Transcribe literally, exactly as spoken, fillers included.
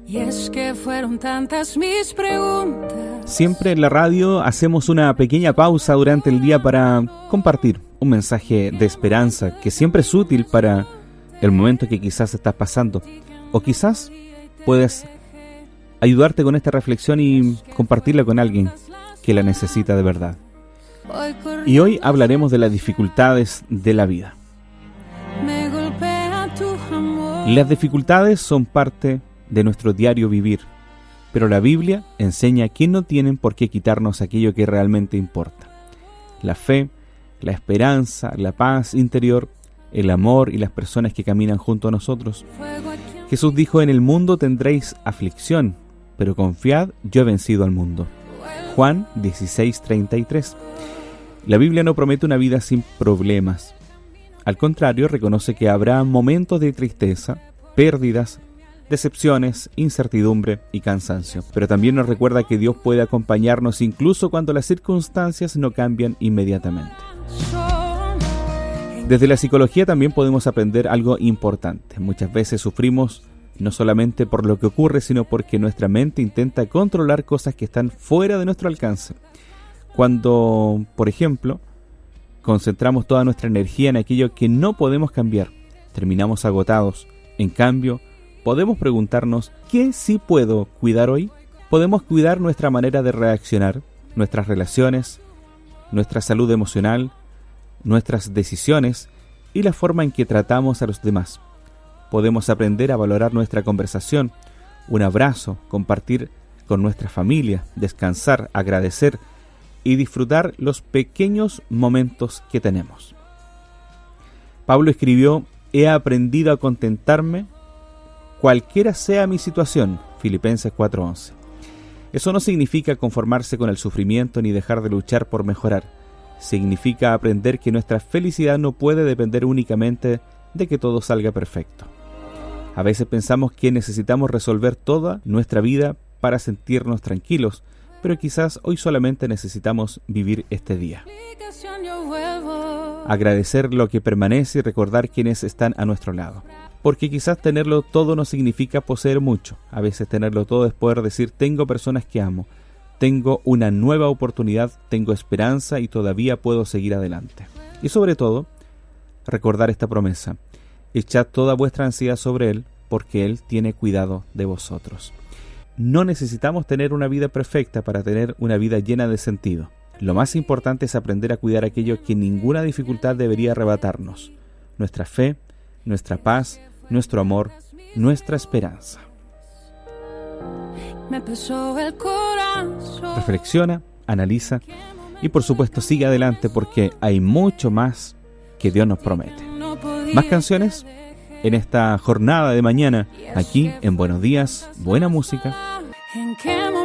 Y es que fueron tantas mis preguntas. Siempre en la radio hacemos una pequeña pausa durante el día para compartir un mensaje de esperanza que siempre es útil para el momento que quizás estás pasando. O quizás puedes ayudarte con esta reflexión y compartirla con alguien que la necesita de verdad. Y hoy hablaremos de las dificultades de la vida. Las dificultades son parte de nuestro diario vivir, pero la Biblia enseña que no tienen por qué quitarnos aquello que realmente importa: la fe, la esperanza, la paz interior, el amor y las personas que caminan junto a nosotros. Jesús dijo: en el mundo tendréis aflicción, pero confiad, yo he vencido al mundo. Juan dieciséis treinta y tres. La Biblia no promete una vida sin problemas. Al contrario, reconoce que habrá momentos de tristeza, pérdidas, decepciones, incertidumbre y cansancio. Pero también nos recuerda que Dios puede acompañarnos incluso cuando las circunstancias no cambian inmediatamente. Desde la psicología también podemos aprender algo importante. Muchas veces sufrimos no solamente por lo que ocurre, sino porque nuestra mente intenta controlar cosas que están fuera de nuestro alcance. Cuando, por ejemplo, concentramos toda nuestra energía en aquello que no podemos cambiar, terminamos agotados. En cambio, podemos preguntarnos: ¿qué sí puedo cuidar hoy? Podemos cuidar nuestra manera de reaccionar, nuestras relaciones, nuestra salud emocional, nuestras decisiones y la forma en que tratamos a los demás. Podemos aprender a valorar nuestra conversación, un abrazo, compartir con nuestra familia, descansar, agradecer y disfrutar los pequeños momentos que tenemos. Pablo escribió: he aprendido a contentarme cualquiera sea mi situación, Filipenses cuatro once. Eso no significa conformarse con el sufrimiento ni dejar de luchar por mejorar. Significa aprender que nuestra felicidad no puede depender únicamente de que todo salga perfecto. A veces pensamos que necesitamos resolver toda nuestra vida para sentirnos tranquilos, pero quizás hoy solamente necesitamos vivir este día. Agradecer lo que permanece y recordar quiénes están a nuestro lado. Porque quizás tenerlo todo no significa poseer mucho. A veces tenerlo todo es poder decir: tengo personas que amo, tengo una nueva oportunidad, tengo esperanza y todavía puedo seguir adelante. Y sobre todo, recordar esta promesa: echad toda vuestra ansiedad sobre Él, porque Él tiene cuidado de vosotros. No necesitamos tener una vida perfecta para tener una vida llena de sentido. Lo más importante es aprender a cuidar aquello que ninguna dificultad debería arrebatarnos: nuestra fe, nuestra paz, nuestro amor, nuestra esperanza. Me pesó el corazón. Reflexiona, analiza y por supuesto sigue adelante, porque hay mucho más que Dios nos promete. Más canciones en esta jornada de mañana, aquí en Buenos Días, Buena Música. ¿En qué